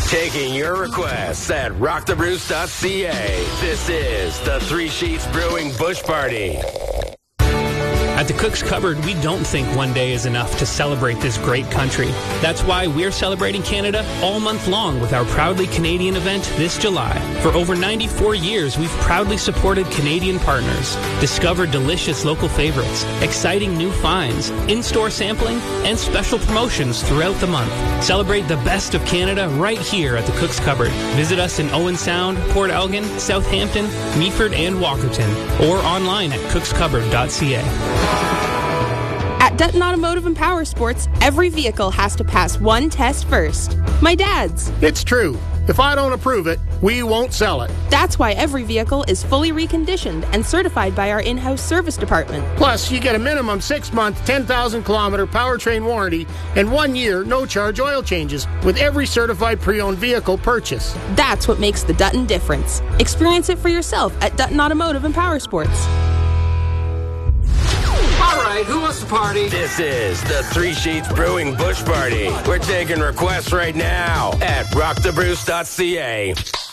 Taking your requests at rockthebruce.ca. This is the Three Sheets Brewing Bush Party. At the Cook's Cupboard, we don't think one day is enough to celebrate this great country. That's why we're celebrating Canada all month long with our Proudly Canadian event this July. For over 94 years, we've proudly supported Canadian partners, discovered delicious local favorites, exciting new finds, in-store sampling, and special promotions throughout the month. Celebrate the best of Canada right here at the Cook's Cupboard. Visit us in Owen Sound, Port Elgin, Southampton, Meaford, and Walkerton, or online at cookscupboard.ca. At Dutton Automotive and Power Sports, every vehicle has to pass one test first. My dad's. It's true. If I don't approve it, we won't sell it. That's why every vehicle is fully reconditioned and certified by our in-house service department. Plus, you get a minimum 6-month, 10,000-kilometer powertrain warranty and 1 year no-charge oil changes with every certified pre-owned vehicle purchase. That's what makes the Dutton difference. Experience it for yourself at Dutton Automotive and Power Sports. All right, who wants to party? This is the Three Sheets Brewing Bush Party. We're taking requests right now at rockthebruce.ca.